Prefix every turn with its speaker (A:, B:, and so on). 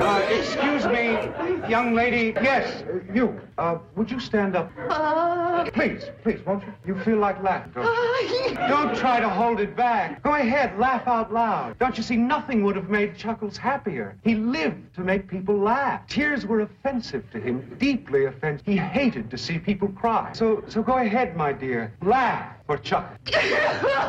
A: Excuse me, young lady. Yes, you. Would you stand up? Please, won't you? You feel like laughing, don't you? Don't try to hold it back. Go ahead, laugh out loud. Don't you see, nothing would have made Chuckles happier. He lived to make people laugh. Tears were offensive to him, deeply offensive. He hated to see people cry. So go ahead, my dear. Laugh for Chuckles.